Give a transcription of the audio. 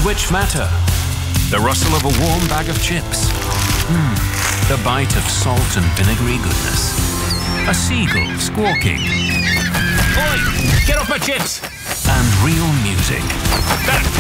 sounds which matter. The rustle of a warm bag of chips. The bite of salt and vinegary goodness. A seagull squawking. Oi! Get off my chips! And real music.